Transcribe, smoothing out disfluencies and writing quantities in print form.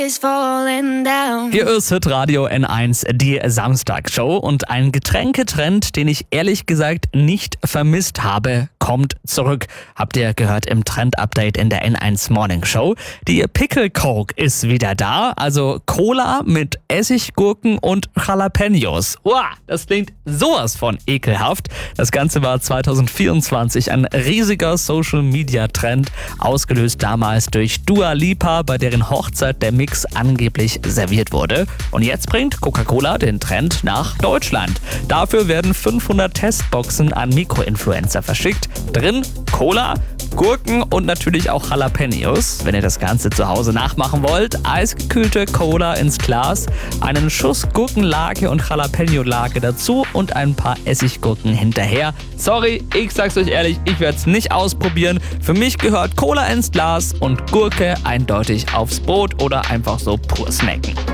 is falling down. Hier ist Hitradio N1, die Samstagshow, und ein Getränketrend, den ich ehrlich gesagt nicht vermisst habe, kommt zurück. Habt ihr gehört im Trend-Update in der N1 Morning Show? Die Pickle Coke ist wieder da, also Cola mit Essiggurken und Jalapenos. Uah, das klingt sowas von ekelhaft. Das Ganze war 2024 ein riesiger Social-Media-Trend, ausgelöst damals durch Dua Lipa, bei deren Hochzeit der Mix angeblich serviert wurde. Und jetzt bringt Coca-Cola den Trend nach Deutschland. Dafür werden 500 Testboxen an Mikroinfluencer verschickt. Drin Cola, Gurken und natürlich auch Jalapenos. Wenn ihr das Ganze zu Hause nachmachen wollt, eisgekühlte Cola ins Glas, einen Schuss Gurkenlake und Jalapeno-Lake dazu und ein paar Essiggurken hinterher. Sorry, ich sag's euch ehrlich, ich werde es nicht ausprobieren. Für mich gehört Cola ins Glas und Gurke eindeutig aufs Brot oder einfach so pur snacken.